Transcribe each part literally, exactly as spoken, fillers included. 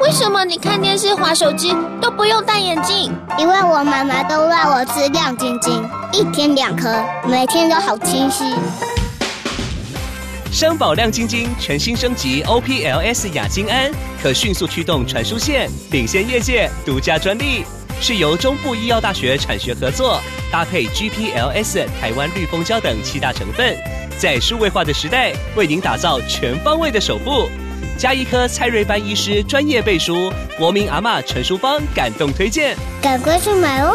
为什么你看电视、滑手机都不用戴眼镜？ 因为我妈妈都让我吃亮晶晶，一天两颗，每天都好清晰。 生宝亮晶晶全新升级 O P L S 亚精胺，可迅速驱动传输线，领先业界，独家专利，是由中部医药大学产学合作，搭配 G P L S、台湾绿蜂胶等七大成分，在数位化的时代，为您打造全方位的守护。加一颗蔡瑞班医师专业背书，国民阿嬷陈淑芳感动推荐， 赶快去买哦！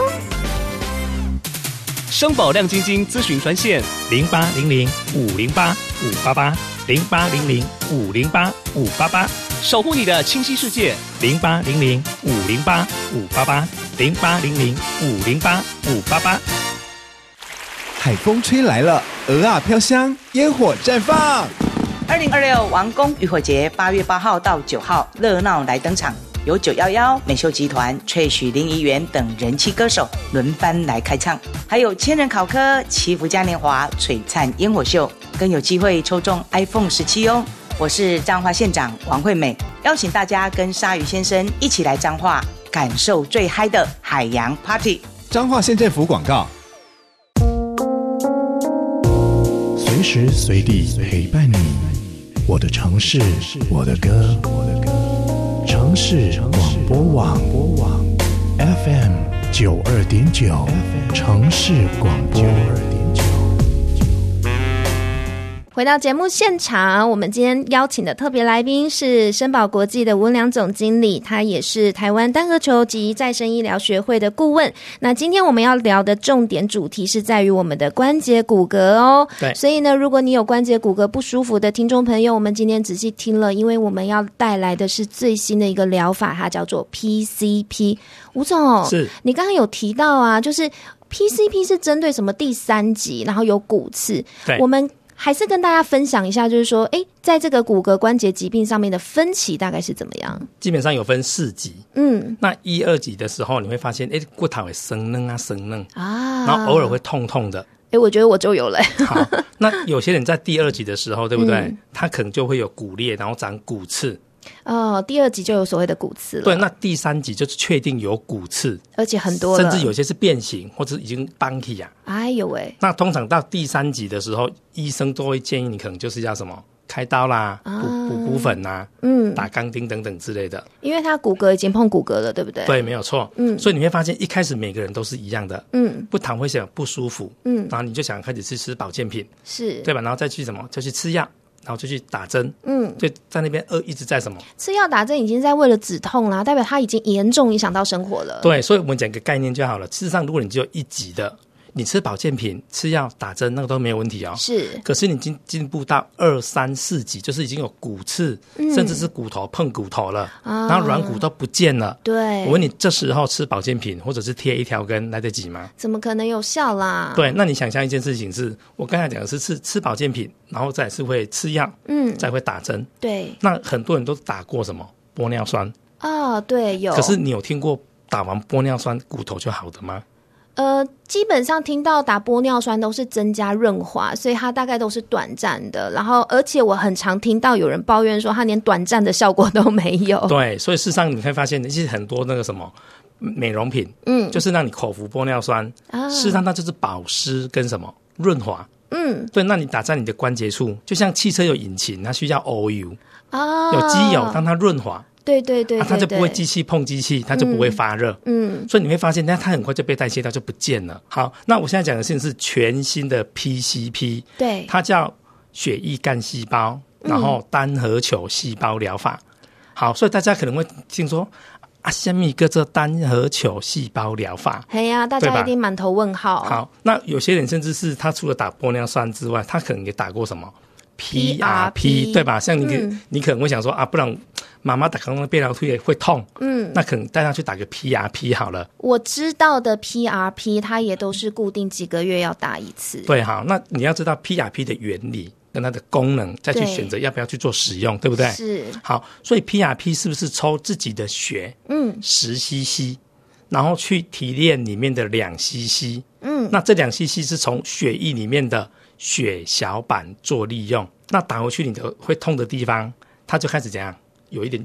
生宝亮晶晶咨询专线零八零零五零八五八八零八零零五零八五八八， 守护你的清晰世界零八零零五零八五八八零八零零五零八五八八。 海风吹来了，鹅啊飘香，烟火绽放。 二零二六王宫渔火节八月八号到九号热闹来登场，由九一一、美秀集团、萃取林怡园等人气歌手轮番来开唱，还有千人考科、祈福嘉年华、璀璨烟火秀，更有机会抽中 iPhone 十七哦。我是彰化县长王惠美，邀请大家跟鲨鱼先生一起来彰化，感受最嗨的海洋 Party。 彰化县政府广告。 随时随地陪伴你，我的城市，我的歌，城市广播网 F M 九二点九，城市广播。 回到节目现场，我们今天邀请的特别来宾是申宝国际的文良总经理，他也是台湾单核球及再生医疗学会的顾问。那今天我们要聊的重点主题是在于我们的关节骨骼哦。 对， 所以呢，如果你有关节骨骼不舒服的听众朋友，我们今天仔细听了，因为我们要带来的是最新的一个疗法，它叫做 P C P。吴总， 是你刚刚有提到啊，就是 P C P 是针对什么第三级，然后有骨刺， 对， 我们还是跟大家分享一下，就是说，哎，在这个骨骼关节疾病上面的分期大概是怎么样？ 基本上有分四级。 嗯， 那一二级的时候，你会发现，哎，骨头会生嫩啊，生嫩啊， 然后偶尔会痛痛的。 哎，我觉得我就有了。 好，那有些人在第二级的时候，对不对？ 嗯、 他可能就会有骨裂，然后长骨刺。 哦，第二级就有所谓的骨刺了。 对，那第三级就是确定有骨刺， 而且很多了， 甚至有些是变形或者已经崩起啊。 哎呦喂！ 那通常到第三级的时候，医生都会建议你可能就是要什么开刀啦、 啊、 补补骨粉啦、嗯、打钢钉等等之类的。 因为它骨骼已经碰骨骼了，对不对？ 对，没有错。嗯，所以你会发现一开始每个人都是一样的。嗯，不躺会想不舒服。嗯，然后你就想开始去吃保健品， 是对吧？然后再去什么？就去吃药。然后就去打针，嗯，就在那边呃一直在什么吃药打针已经在为了止痛啦，代表它已经严重影响到生活了。 对，所以我们讲个概念就好了。事实上，如果你只有一级的，你吃保健品、吃药、打针，那个都没有问题哦。是，可是你进进步到二三四级，就是已经有骨刺，嗯、甚至是骨头碰骨头了，啊、然后软骨都不见了。对，我问你，这时候吃保健品或者是贴一条根来得及吗？ 怎么可能有效啦？ 对，那你想象一件事情是，我刚才讲的是吃吃保健品，然后再是会吃药，嗯，再会打针。对，那很多人都打过什么玻尿酸啊、哦？对，有。 可是你有听过打完玻尿酸骨头就好的吗？ 呃，基本上听到打玻尿酸都是增加润滑，所以它大概都是短暂的。然后，而且我很常听到有人抱怨说，它连短暂的效果都没有。 对，所以事实上你会发现，其实很多那个什么美容品，嗯，就是让你口服玻尿酸，啊、事实上它就是保湿跟什么润滑。嗯，对，那你打在你的关节处，就像汽车有引擎，它需要 oil 啊，有机油让它润滑。对对 对, 对, 对、啊，它就不会机器碰机器，它就不会发热。嗯，嗯所以你会发现，但它很快就被代谢掉，就不见了。好，那我现在讲的事情是全新的 P C P， 对，它叫血液干细胞，然后单核球细胞疗法。嗯、好，所以大家可能会听说啊，什么叫做单核球细胞疗法？嘿呀、啊， 大家一定满头问号。 好，那有些人甚至是他除了打玻尿酸之外，他可能也打过什么 P R P， 对吧？像你、嗯、你可能会想说啊，不然妈妈打刚刚变疗推会痛，嗯，那可能带他去打个 P R P 好了。 我知道的 P R P 它也都是固定几个月要打一次。 对，好，那你要知道 P R P 的原理跟它的功能，再去选择要不要去做使用， 对, 对不对？是。好，所以 P R P 是不是抽自己的血，嗯，十 C C， 然后去提炼里面的两 C C， 嗯，那这两 C C 是从血液里面的血小板做利用，那打回去你的会痛的地方，它就开始怎样？有一点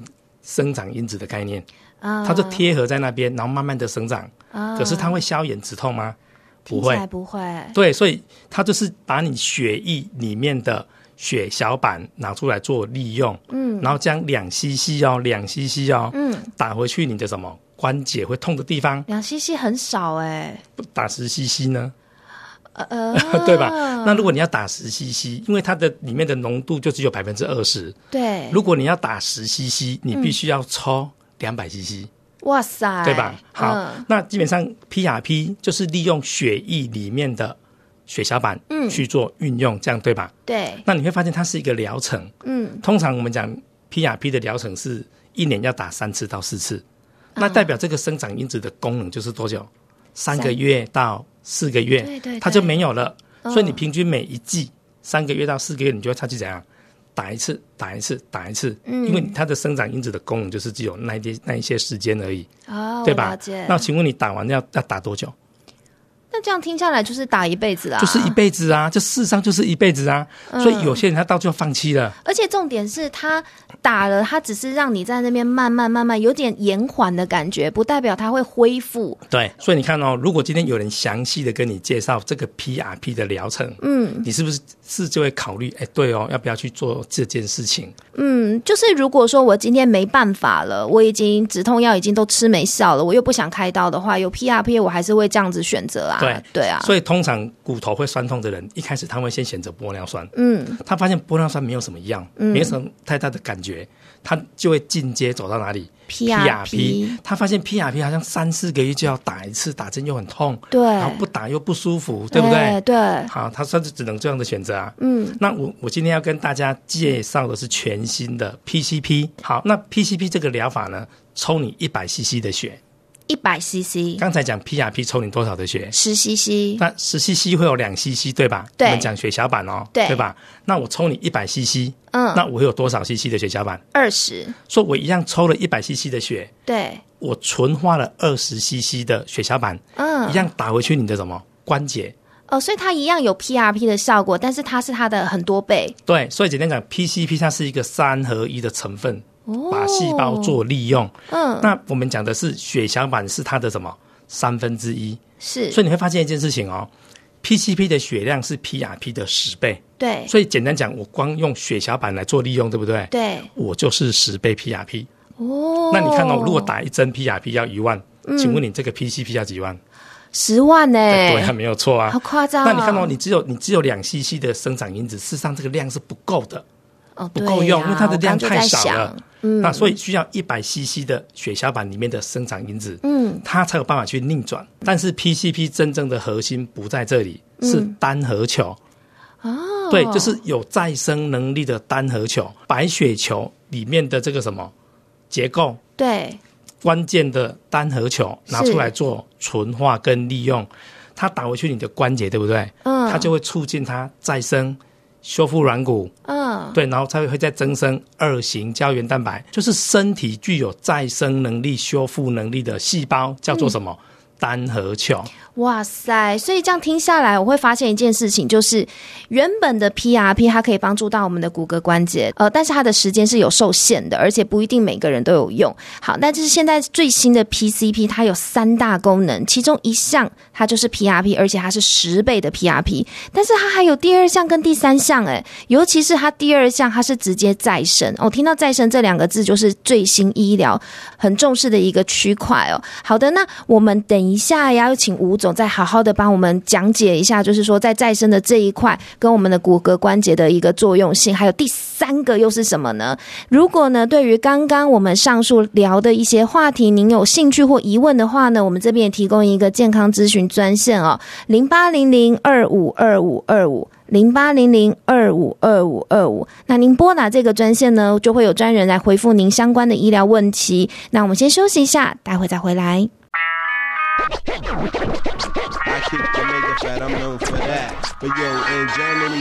生长因子的概念， 啊， 它就贴合在那边，然后慢慢的生长。啊，可是它会消炎止痛吗？不会， 不会。 对，所以它就是把你血液里面的血小板拿出来做利用，嗯，然后将两 C C 哦，两 C C 哦，嗯，打回去你的什么关节会痛的地方。 两 C C 很少哎， 打十 C C 呢？ 呃， 对吧？那如果你要打十 C C， 因为它的里面的浓度就只有百分之二十， 对。 如果你要打十 C C， 你必须要抽两百 C C， 哇塞， 对吧？好， 嗯、 那基本上 P R P 就是利用血液里面的血小板去做运用，嗯、这样对吧？ 对。 那你会发现它是一个疗程，嗯，通常我们讲 P R P 的疗程是一年要打三次到四次，那代表这个生长因子的功能就是多久？三个月到四个月， 对对对， 它就没有了。嗯、所以你平均每一季三个月到四个月，你就会差去怎样？打一次，打一次，打一次。嗯，因为它的生长因子的功能就是只有那一些那一些时间而已。 哦， 对吧？ 我了解。 那请问你打完要要打多久？ 那这样听下来就是打一辈子啊， 就是一辈子啊，这事实上就是一辈子啊。嗯、所以有些人他到最后放弃了。 而且重点是他打了，他只是让你在那边慢慢慢慢有点延缓的感觉，不代表他会恢复。 对，所以你看哦，如果今天有人详细的跟你介绍这个 P R P 的疗程，嗯，你是不是是就会考虑，哎，对哦，要不要去做这件事情？ 嗯，就是如果说我今天没办法了，我已经止痛药已经都吃没效了，我又不想开刀的话，有 P R P 我还是会这样子选择啊。 对对啊， 所以通常骨头会酸痛的人，一开始他会先选择玻尿酸。嗯，他发现玻尿酸没有什么样，嗯、没什么太大的感觉，他就会进阶走到哪里 ？P R P。 他发现 P R P 好像三四个月就要打一次，打针又很痛， 对， 然后不打又不舒服，对不对？ 对。 好，他甚至只能这样的选择啊。嗯，那我我今天要跟大家介绍的是全新的 P C P。好，那 P C P 这个疗法呢，抽你一百 C C 的血。 一百 C C， 刚才讲 P R P 抽你多少的血？ 十 C C。 那十 C C 会有两 C C 对吧？ 对， 我们讲血小板哦， 对， 对吧？那我抽你一百 C C， 嗯，那我会有多少 C C 的血小板？ 二十。 所以我一样抽了一百 C C 的血， 对， 我纯化了二十 C C 的血小板，嗯，一样打回去你的什么关节？ 哦，所以它一样有 P R P 的效果，但是它是它的很多倍。 对，所以简单讲 ，P C P 它是一个三合一的成分。把细胞做利用，嗯，那我们讲的是血小板是它的什么三分之一， 是， 所以你会发现一件事情哦 ，P C P 的血量是 P R P 的十倍， 对， 所以简单讲，我光用血小板来做利用，对不对？ 对， 我就是十倍 P R P， 哦，那你看哦，如果打一针 P R P 要一万，嗯、请问你这个 P C P 要几万？ 十万呢、欸？ 对啊，没有错啊， 好夸张、啊。 那你看哦，你只有你只有两 C C 的生长因子，事实上这个量是不够的。 哦， 不够用，因为它的量太少了。 嗯， 那所以需要一百 C C 的血小板里面的生长因子，嗯，它才有办法去逆转。但是 P C P 真正的核心不在这里，嗯、是单核球。哦，对，就是有再生能力的单核球，白血球里面的这个什么结构， 对， 关键的单核球拿出来做纯化跟利用，它打回去你的关节，对不对？嗯，它就会促进它再生。修复软骨，嗯，对，然后才会再增生二型胶原蛋白，就是身体具有再生能力、修复能力的细胞，叫做什么？嗯、单核球。 哇塞！所以这样听下来，我会发现一件事情，就是原本的 P R P 它可以帮助到我们的骨骼关节，呃，但是它的时间是有受限的，而且不一定每个人都有用。好，但是现在最新的 P C P 它有三大功能，其中一项它就是 P R P， 而且它是十倍的 P R P， 但是它还有第二项跟第三项，哎，尤其是它第二项，它是直接再生。哦，听到再生这两个字，就是最新医疗很重视的一个区块哦。好的，那我们等一下要请吴总再好好的帮我们讲解一下，就是说在再生的这一块跟我们的骨骼关节的一个作用性，还有第三个又是什么呢？如果呢对于刚刚我们上述聊的一些话题您有兴趣或疑问的话呢，我们这边也提供一个健康咨询专线哦，零八零零二五二五二五零八零零二五二五二五，那您拨打这个专线呢，就会有专人来回复您相关的医疗问题。那我们先休息一下，待会再回来。I kick the nigga fat, I'm known for that. But yo, in Germany,